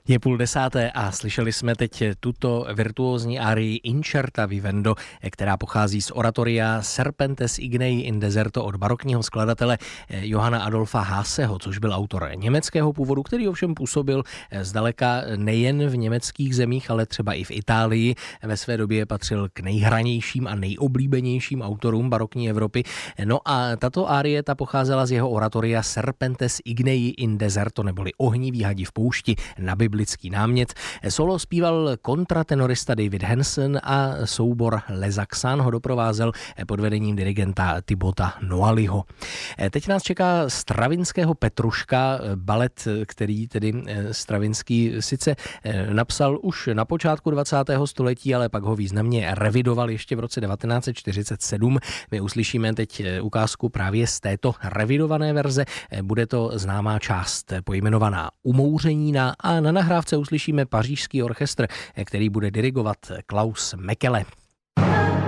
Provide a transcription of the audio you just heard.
Je 9:30 a slyšeli jsme teď tuto virtuózní arii Incerta vivendo, která pochází z oratoria Serpentes ignei in deserto od barokního skladatele Johanna Adolfa Haaseho, což byl autor německého původu, který ovšem působil zdaleka nejen v německých zemích, ale třeba i v Itálii. Ve své době patřil k nejhranějším a nejoblíbenějším autorům barokní Evropy. No a tato arie ta pocházela z jeho oratoria Serpentes ignei in deserto, neboli Ohnivý hadi v poušti, na biblický námět. Solo zpíval kontratenorista David Hansen a soubor Les Axan ho doprovázel pod vedením dirigenta Thibauta Noallyho. Teď nás čeká Stravinského Petruška, balet, který tedy Stravinský sice napsal už na počátku 20. století, ale pak ho významně revidoval ještě v roce 1947. My uslyšíme teď ukázku právě z této revidované verze. Bude to známá část pojmenovaná Umouřenína a na nahrávce uslyšíme pařížský orchestr, který bude dirigovat Klaus Mekele.